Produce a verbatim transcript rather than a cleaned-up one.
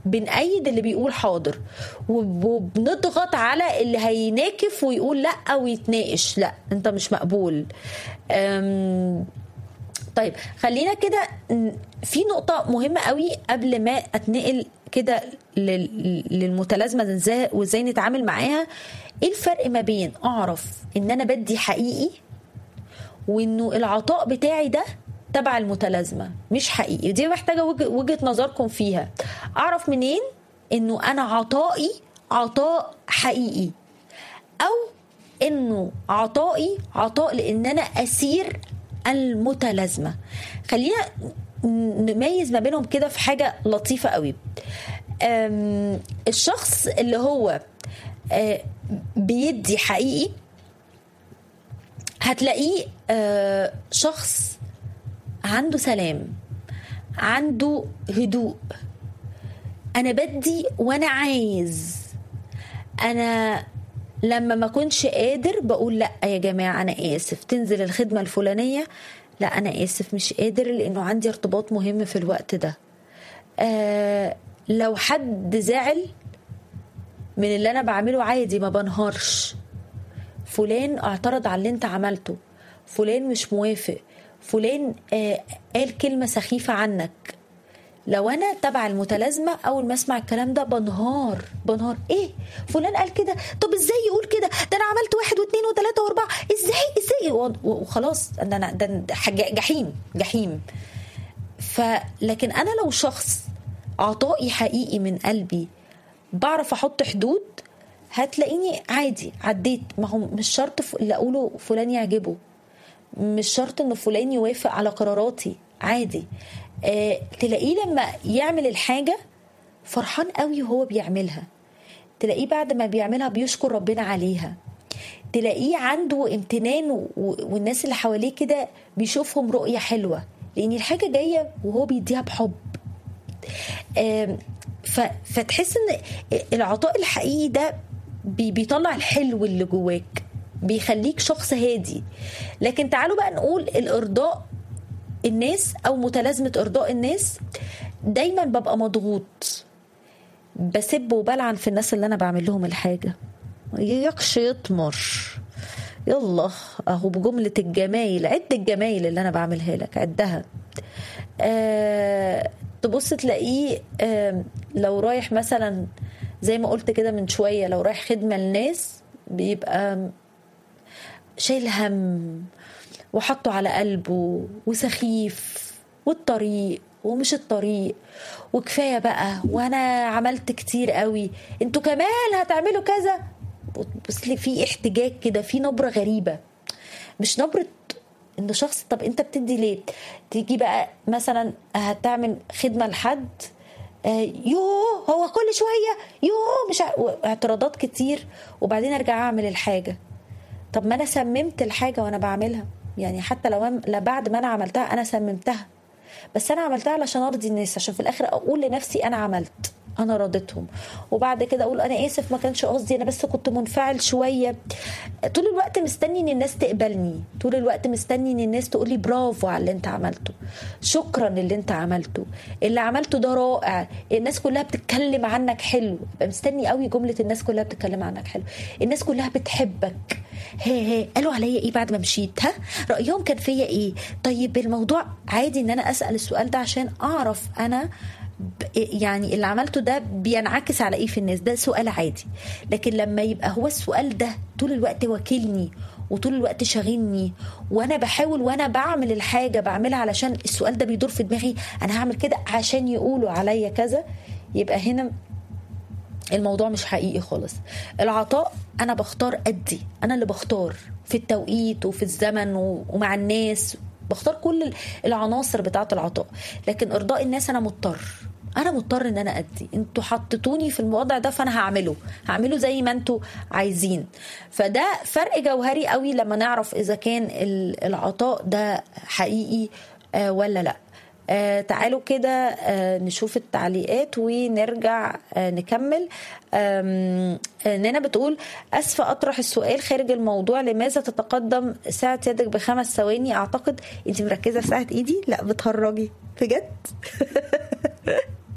بنأيد اللي بيقول حاضر وبنضغط على اللي هيناكف ويقول لا ويتناقش لا انت مش مقبول. طيب خلينا كده في نقطة مهمة قوي قبل ما اتنقل كده للمتلازمة وازاي نتعامل معاها. ايه الفرق ما بين اعرف ان انا بدي حقيقي وانه العطاء بتاعي ده تبع المتلازمة مش حقيقي؟ دي محتاجة وجهة نظركم فيها. اعرف منين انه انا عطائي عطاء حقيقي او انه عطائي عطاء لان انا اسير المتلازمة؟ خلينا نميز ما بينهم كده في حاجة لطيفة قوي. الشخص اللي هو بيدي حقيقي هتلاقيه شخص عنده سلام، عنده هدوء. انا بدي وانا عايز، انا لما ما كنش قادر بقول لا يا جماعة انا اسف، تنزل الخدمة الفلانية لا انا اسف مش قادر لانه عندي ارتباط مهم في الوقت ده. آه لو حد زعل من اللي انا بعمله عادي ما بنهارش. فلان اعترض على اللي انت عملته، فلان مش موافق، فلان آه قال كلمة سخيفة عنك. لو انا تبع المتلازمة اول ما اسمع الكلام ده بنهار بنهار ايه فلان قال كده، طب ازاي يقول كده، ده انا عملت واحد واثنين وثلاثة واربعة، ازاي ازاي وخلاص انا ده جحيم جحيم. فلكن انا لو شخص عطائي حقيقي من قلبي بعرف احط حدود هتلاقيني عادي عديت. ما هو مش شرط اللي اقوله فلان يعجبه، مش شرط ان فلان يوافق على قراراتي، عادي. آه، تلاقيه لما يعمل الحاجة فرحان قوي وهو بيعملها، تلاقيه بعد ما بيعملها بيشكر ربنا عليها، تلاقيه عنده امتنان والناس اللي حواليه كده بيشوفهم رؤية حلوة لأن الحاجة جاية وهو بيديها بحب. آه، فتحس ان العطاء الحقيقي ده بيطلع الحلو اللي جواك، بيخليك شخص هادي. لكن تعالوا بقى نقول الإرضاء الناس او متلازمة ارضاء الناس. دايما ببقى مضغوط، بسب وبلعن في الناس اللي انا بعمل لهم الحاجة، يكش يطمر يلا اهو بجملة الجمايل، عد الجمايل اللي انا بعملها لك عدها. آه تبص تلاقيه آه لو رايح مثلا زي ما قلت كده من شوية، لو رايح خدمة للناس بيبقى شايل هم وحطه على قلبه وسخيف والطريق ومش الطريق وكفاية بقى وانا عملت كتير قوي انتوا كمان هتعملوا كذا. بس لي في احتجاج كده، في نبرة غريبة، مش نبرة ان شخص طب انت بتدي ليه. تيجي بقى مثلا هتعمل خدمة لحد آه يوه هو كل شوية يوه مش اعتراضات كتير، وبعدين ارجع اعمل الحاجة. طب ما انا سممت الحاجة وانا بعملها، يعني حتى لو لا بعد ما انا عملتها انا سممتها، بس انا عملتها علشان ارضي الناس، عشان في الاخر اقول لنفسي انا عملت انا رضيتهم، وبعد كده اقول انا اسف ما كانش قصدي انا بس كنت منفعل شويه. طول الوقت مستني ان الناس تقبلني، طول الوقت مستني ان الناس تقول لي برافو على اللي انت عملته، شكرا اللي انت عملته، اللي عملته ده رائع، الناس كلها بتتكلم عنك حلو. مستني قوي جمله الناس كلها بتتكلم عنك حلو، الناس كلها بتحبك، هي هي قالوا عليا ايه بعد ما مشيت، ها رايهم كان فيا ايه. طيب الموضوع عادي ان انا اسال السؤال ده عشان اعرف انا يعني اللي عملته ده بينعكس على ايه في الناس، ده سؤال عادي. لكن لما يبقى هو السؤال ده طول الوقت واكلني وطول الوقت شاغلني، وانا بحاول وانا بعمل الحاجه بعملها علشان السؤال ده بيدور في دماغي انا هعمل كده عشان يقولوا عليا كذا، يبقى هنا الموضوع مش حقيقي خالص. العطاء انا بختار ادي، انا اللي بختار في التوقيت وفي الزمن ومع الناس، بختار كل العناصر بتاعه العطاء. لكن ارضاء الناس انا مضطر، انا مضطر ان انا ادي، انتوا حطيتوني في الموضع ده فانا هعمله هعمله زي ما انتوا عايزين. فده فرق جوهري قوي لما نعرف اذا كان العطاء ده حقيقي ولا لا. آه تعالوا كده آه نشوف التعليقات ونرجع آه نكمل. آه نانا بتقول اسفة اطرح السؤال خارج الموضوع، لماذا تتقدم ساعة يدك بخمس ثواني؟ اعتقد انت مركزة في ساعة ايدي. لا بتهرجي بجد.